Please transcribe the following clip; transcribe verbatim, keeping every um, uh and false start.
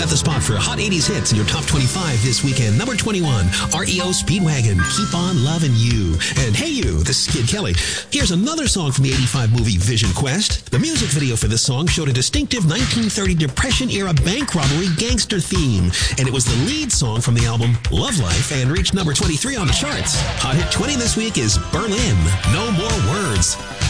the spot for Hot eighties hits in your top twenty-five this weekend. Number twenty-one, R E O Speedwagon, Keep On Loving You. And Hey You, this is Kid Kelly. Here's another song from the eighty-five movie Vision Quest. The music video for this song showed a distinctive nineteen thirty Depression-era bank robbery gangster theme. And it was the lead song from the album Love Life and reached number twenty-three on the charts. Hot Hit twenty this week is Berlin, No More Words.